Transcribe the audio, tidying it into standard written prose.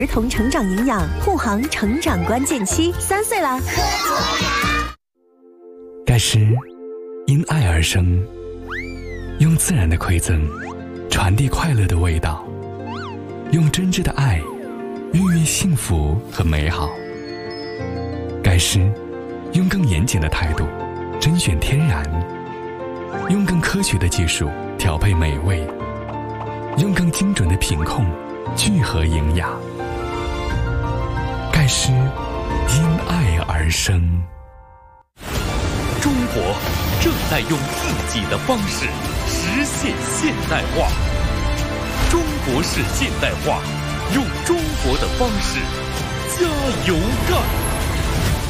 儿童成长营养护航成长关键期，3岁啦。 盖诗因爱而生，用自然的馈赠传递快乐的味道，用真挚的爱孕育幸福和美好。盖诗用更严谨的态度甄选天然，用更科学的技术调配美味，用更精准的品控聚合营养。盖诗因爱而生。 中国正在用自己的方式实现现代化，中国式现代化，用中国的方式加油干！